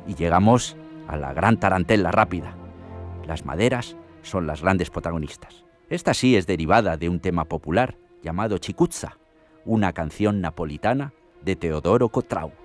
Y llegamos a la gran tarantela rápida. Las maderas son las grandes protagonistas. Esta sí es derivada de un tema popular llamado Chikutsa, una canción napolitana de Teodoro Cotrau.